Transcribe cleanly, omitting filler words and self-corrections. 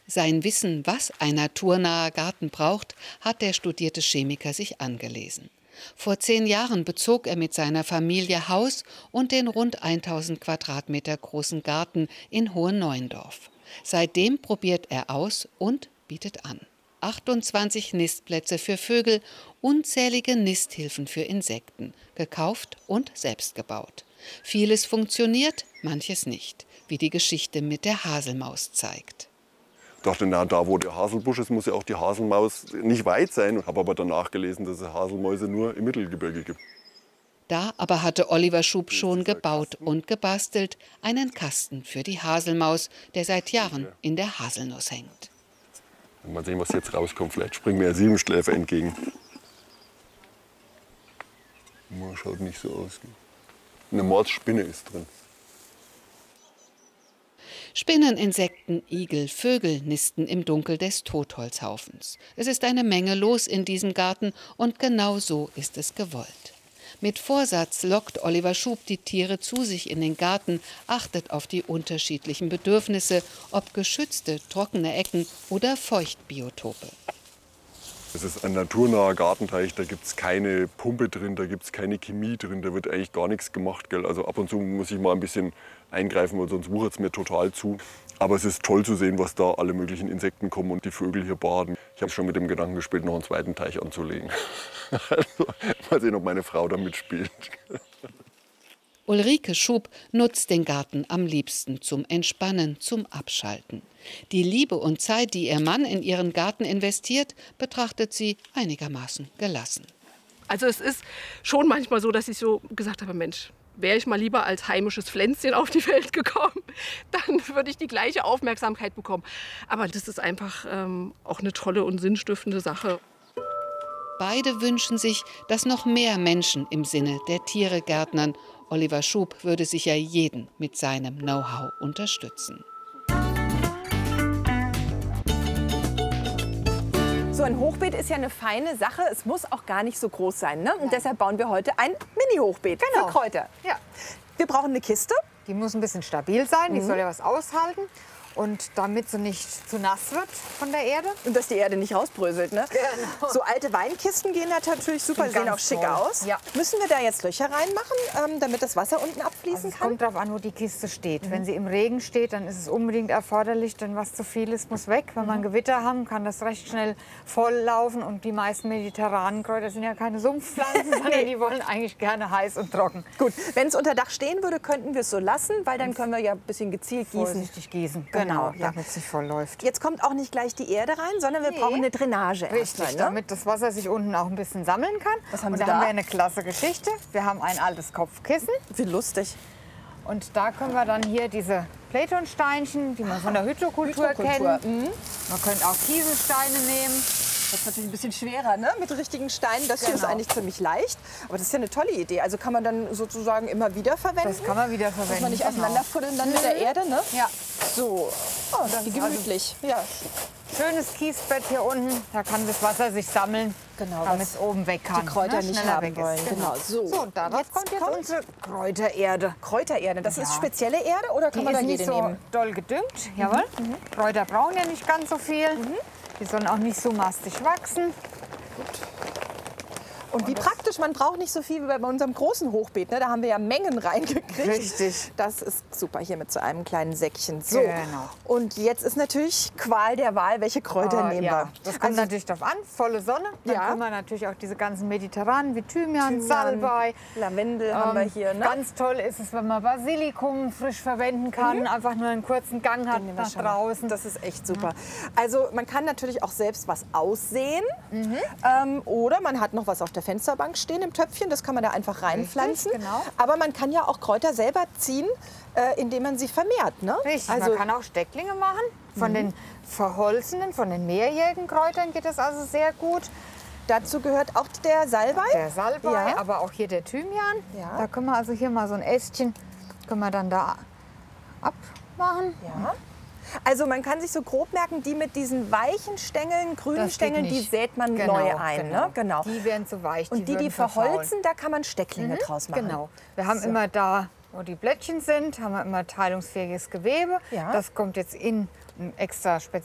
Sein Wissen, was ein naturnaher Garten braucht, hat der studierte Chemiker sich angelesen. Vor 10 Jahren bezog er mit seiner Familie Haus und den rund 1000 Quadratmeter großen Garten in Hohenneuendorf. Seitdem probiert er aus und bietet an. 28 Nistplätze für Vögel, unzählige Nisthilfen für Insekten, gekauft und selbst gebaut. Vieles funktioniert, manches nicht, wie die Geschichte mit der Haselmaus zeigt. Ich dachte, na, da wo der Haselbusch ist, muss ja auch die Haselmaus nicht weit sein. Ich habe aber danach gelesen, dass es Haselmäuse nur im Mittelgebirge gibt. Da aber hatte Oliver Schub schon gebaut und gebastelt, einen Kasten für die Haselmaus, der seit Jahren in der Haselnuss hängt. Mal sehen, was jetzt rauskommt. Vielleicht springt mir ein Siebenschläfer entgegen. Schaut nicht so aus. Eine Mordsspinne ist drin. Spinnen, Insekten, Igel, Vögel nisten im Dunkel des Totholzhaufens. Es ist eine Menge los in diesem Garten und genau so ist es gewollt. Mit Vorsatz lockt Oliver Schub die Tiere zu sich in den Garten, achtet auf die unterschiedlichen Bedürfnisse, ob geschützte, trockene Ecken oder Feuchtbiotope. Es ist ein naturnaher Gartenteich, da gibt es keine Pumpe drin, da gibt es keine Chemie drin, da wird eigentlich gar nichts gemacht. Gell? Also ab und zu muss ich mal ein bisschen eingreifen, weil sonst wuchert es mir total zu. Aber es ist toll zu sehen, was da alle möglichen Insekten kommen und die Vögel hier baden. Ich habe schon mit dem Gedanken gespielt, noch einen zweiten Teich anzulegen. Also, mal sehen, ob meine Frau da mitspielt. Ulrike Schub nutzt den Garten am liebsten zum Entspannen, zum Abschalten. Die Liebe und Zeit, die ihr Mann in ihren Garten investiert, betrachtet sie einigermaßen gelassen. Also es ist schon manchmal so, dass ich so gesagt habe, Mensch, wäre ich mal lieber als heimisches Pflänzchen auf die Welt gekommen, dann würde ich die gleiche Aufmerksamkeit bekommen. Aber das ist einfach auch eine tolle und sinnstiftende Sache. Beide wünschen sich, dass noch mehr Menschen im Sinne der Tiere gärtnern. Oliver Schub würde sicher jeden mit seinem Know-how unterstützen. So ein Hochbeet ist ja eine feine Sache. Es muss auch gar nicht so groß sein. Ne? Und deshalb bauen wir heute ein Mini-Hochbeet für Kräuter. Ja. Wir brauchen eine Kiste. Die muss ein bisschen stabil sein, die soll ja was aushalten. Und damit sie nicht zu nass wird von der Erde. Und dass die Erde nicht rausbröselt. Ne? Genau. So alte Weinkisten gehen da natürlich super, sehen auch schick aus. Ja. Müssen wir da jetzt Löcher reinmachen, damit das Wasser unten abfließen Es kann? kommt darauf an, wo die Kiste steht. Wenn sie im Regen steht, dann ist es unbedingt erforderlich, denn was zu viel ist, muss weg. Wenn wir ein Gewitter haben, kann das recht schnell volllaufen. Und die meisten mediterranen Kräuter sind ja keine Sumpfpflanzen, sondern die wollen eigentlich gerne heiß und trocken. Gut, wenn es unter Dach stehen würde, könnten wir es so lassen, weil dann können wir ja ein bisschen gezielt gießen. Vorsichtig gießen, Genau, ja. damit es nicht voll läuft. Jetzt kommt auch nicht gleich die Erde rein, sondern wir brauchen eine Drainage. Richtig, erstmal, ne? damit das Wasser sich unten auch ein bisschen sammeln kann. Was haben und Sie da da? haben wir eine klasse Geschichte. Wir haben ein altes Kopfkissen. Wie lustig. Und da können wir dann hier diese Platonsteinchen, die man von der Hydrokultur kennt. Man könnte auch Kieselsteine nehmen. Das ist natürlich ein bisschen schwerer, ne? Mit richtigen Steinen. Das hier ist eigentlich ziemlich leicht. Aber das ist ja eine tolle Idee. Also kann man dann sozusagen immer wieder verwenden. Das kann man wieder verwenden. Muss man nicht auseinanderfuddeln dann mit der Erde, ne? Ja. So, oh, das ist gemütlich. Ja. Schönes Kiesbett hier unten. Da kann das Wasser sich sammeln, Genau, damit es oben weg kann. die Kräuter nicht schneller haben weg wollen. ist. Genau. So, und daraus kommt jetzt unsere Kräutererde. Kräutererde. Das ist Ja. spezielle Erde oder kann Die man da ist jede nicht so nehmen? doll gedüngt. Jawohl. Kräuter brauchen ja nicht ganz so viel. Die sollen auch nicht so mastig wachsen. Und wie praktisch, man braucht nicht so viel wie bei unserem großen Hochbeet. Ne? Da haben wir ja Mengen reingekriegt. Richtig. Das ist super hier mit so einem kleinen Säckchen. So. Genau. Und jetzt ist natürlich Qual der Wahl, welche Kräuter nehmen wir. Ja, das kommt natürlich darauf an, volle Sonne. Dann können wir natürlich auch diese ganzen mediterranen wie Thymian, Salbei. Lavendel haben wir hier. Ne? Ganz toll ist es, wenn man Basilikum frisch verwenden kann, einfach nur einen kurzen Gang hat nach draußen. Das ist echt super. Also man kann natürlich auch selbst was aussehen. Oder man hat noch was auf der Fensterbank stehen im Töpfchen. Das kann man da einfach reinpflanzen. Richtig, genau. Aber man kann ja auch Kräuter selber ziehen, indem man sie vermehrt. Ne? Richtig, Also, man kann auch Stecklinge machen. Von den verholzenden, von den mehrjährigen Kräutern geht das also sehr gut. dazu gehört auch der Salbei. Der Salbei, Ja. aber auch hier der Thymian. Ja. Da können wir also hier mal so ein Ästchen, können wir dann da abmachen. Ja. Also man kann sich so grob merken, die mit diesen weichen Stängeln, grünen Das geht Stängeln, die nicht. sät man Genau, neu ein. genau. Ne? Genau. Die werden zu weich. Und die würden verholzen, da kann man Stecklinge verfaulen. draus machen. Genau. Wir haben immer da, wo die Blättchen sind, haben wir immer teilungsfähiges Gewebe. Ja. Das kommt jetzt in ein extra